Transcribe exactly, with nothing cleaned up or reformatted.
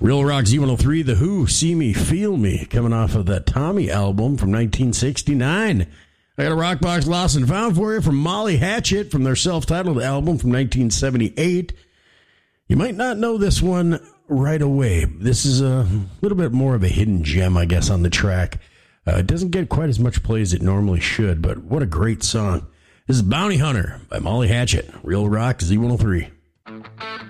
Real Rock Z one oh three, The Who, See Me, Feel Me, coming off of that Tommy album from nineteen sixty-nine. I got a Rockbox Lost and Found for you from Molly Hatchet from their self-titled album from nineteen seventy-eight. You might not know this one right away. This is a little bit more of a hidden gem, I guess, on the track. Uh, it doesn't get quite as much play as it normally should, but what a great song. This is Bounty Hunter by Molly Hatchet. Real Rock Z one oh three.